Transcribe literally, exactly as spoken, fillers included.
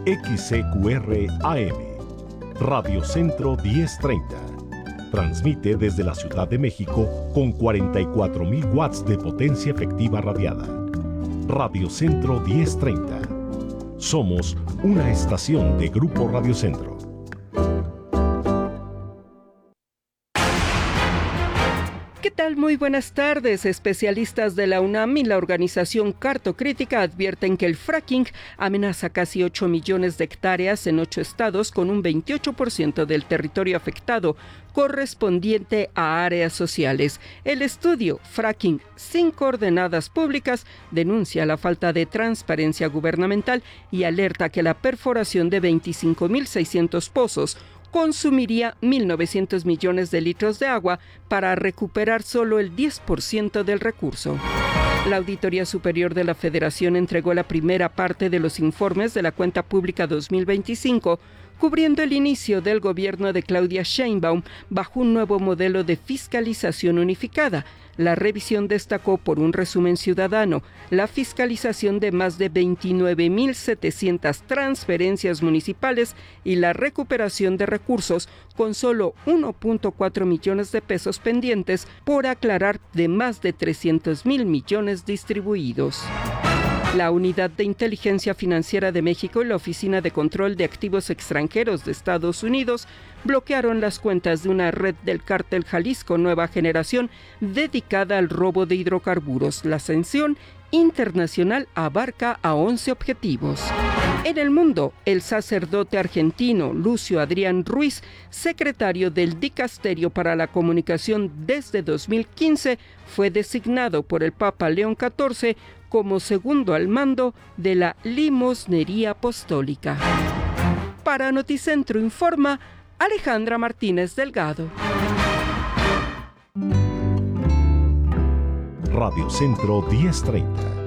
X C Q R A M, Radio Centro diez treinta. Transmite desde la Ciudad de México con cuarenta y cuatro mil watts de potencia efectiva radiada. Radio Centro diez treinta. Somos una estación de Grupo Radio Centro. ¿Qué tal? Muy buenas tardes. Especialistas de la UNAM y la organización Cartocrítica advierten que el fracking amenaza casi ocho millones de hectáreas en ocho estados, con un veintiocho por ciento del territorio afectado correspondiente a áreas sociales. El estudio Fracking sin coordenadas públicas denuncia la falta de transparencia gubernamental y alerta que la perforación de veinticinco mil seiscientos pozos consumiría mil novecientos millones de litros de agua para recuperar solo el diez por ciento del recurso. La Auditoría Superior de la Federación entregó la primera parte de los informes de la Cuenta Pública dos mil veinticinco, cubriendo el inicio del gobierno de Claudia Sheinbaum bajo un nuevo modelo de fiscalización unificada. La revisión destacó por un resumen ciudadano, la fiscalización de más de veintinueve mil setecientas transferencias municipales y la recuperación de recursos con solo uno punto cuatro millones de pesos pendientes por aclarar de más de trescientos mil millones distribuidos. La Unidad de Inteligencia Financiera de México y la Oficina de Control de Activos Extranjeros de Estados Unidos bloquearon las cuentas de una red del cártel Jalisco Nueva Generación dedicada al robo de hidrocarburos. La sanción internacional abarca a once objetivos. En el mundo, el sacerdote argentino Lucio Adrián Ruiz, secretario del Dicasterio para la Comunicación desde dos mil quince, fue designado por el Papa León catorce como segundo al mando de la limosnería apostólica. Para Noticentro informa Alejandra Martínez Delgado. Radio Centro diez treinta.